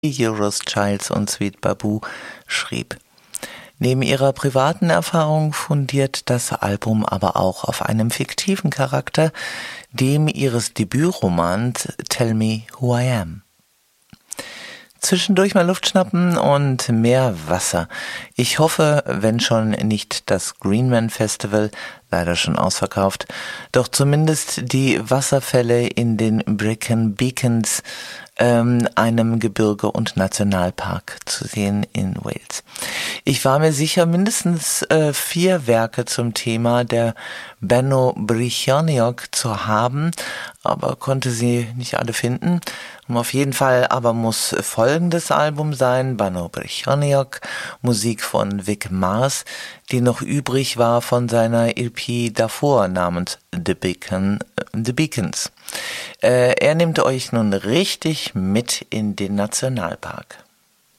Euros Childs und Sweet Babu schrieb. Neben ihrer privaten Erfahrung fundiert das Album aber auch auf einem fiktiven Charakter, dem ihres Debütromans Tell Me Who I Am. Zwischendurch mal Luft schnappen und mehr Wasser. Ich hoffe, wenn schon nicht das Greenman Festival, leider schon ausverkauft, doch zumindest die Wasserfälle in den Brecon Beacons, einem Gebirge- und Nationalpark zu sehen in Wales. Ich war mir sicher, mindestens 4 Werke zum Thema der Benno Brychoniog zu haben, aber konnte sie nicht alle finden. Auf jeden Fall aber muss folgendes Album sein: Benno Brychoniog, Musik von Vic Mars, die noch übrig war von seiner EP davor namens The Beacons. Er nimmt euch nun richtig mit in den Nationalpark.